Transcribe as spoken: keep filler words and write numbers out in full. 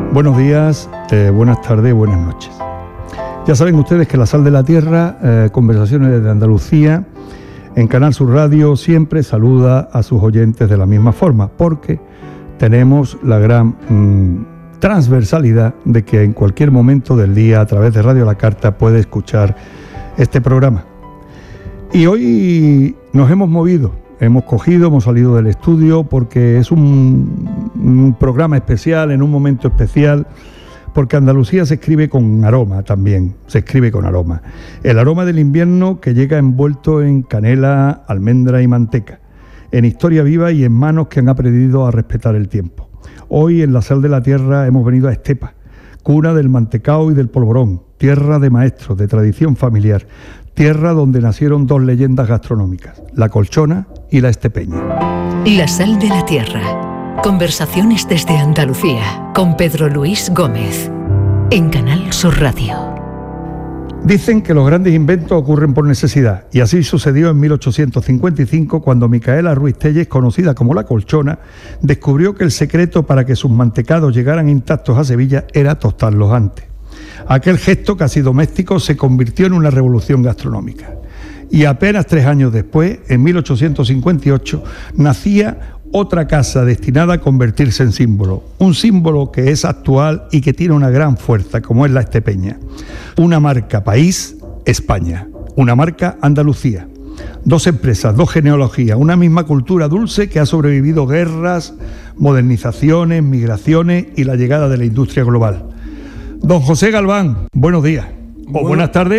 Buenos días, eh, buenas tardes, buenas noches. Ya saben ustedes que La Sal de la Tierra, eh, Conversaciones desde Andalucía, en Canal Sur Radio siempre saluda a sus oyentes de la misma forma, porque tenemos la gran mmm, transversalidad de que en cualquier momento del día, a través de Radio La Carta, puede escuchar este programa. Y hoy nos hemos movido, hemos cogido, hemos salido del estudio porque es un, un programa especial, en un momento especial, porque Andalucía se escribe con aroma también, se escribe con aroma. El aroma del invierno que llega envuelto en canela, almendra y manteca, en historia viva y en manos que han aprendido a respetar el tiempo. Hoy en La Sal de la Tierra hemos venido a Estepa, cuna del mantecao y del polvorón, tierra de maestros, de tradición familiar, tierra donde nacieron dos leyendas gastronómicas, la colchona y la estepeña. La Sal de la Tierra. Conversaciones desde Andalucía con Pedro Luis Gómez en Canal Sur Radio. Dicen que los grandes inventos ocurren por necesidad, y así sucedió en mil ochocientos cincuenta y cinco cuando Micaela Ruiz Tellez, conocida como la Colchona, descubrió que el secreto para que sus mantecados llegaran intactos a Sevilla era tostarlos antes. Aquel gesto casi doméstico se convirtió en una revolución gastronómica. Y apenas tres años después, en mil ochocientos cincuenta y ocho, nacía otra casa destinada a convertirse en símbolo, un símbolo que es actual y que tiene una gran fuerza, como es la estepeña. Una marca país, España, una marca Andalucía. Dos empresas, dos genealogías, una misma cultura dulce que ha sobrevivido guerras, modernizaciones, migraciones y la llegada de la industria global. Don José Galván, buenos días, o Bueno, buenas tardes.